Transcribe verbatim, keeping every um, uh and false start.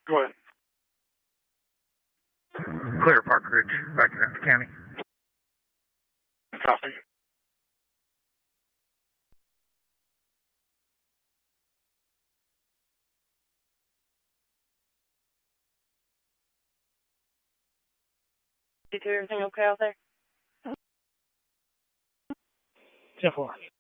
Go ahead. Clear Park Ridge, back in Ramsey County. Copy. Everything okay out there? ten four.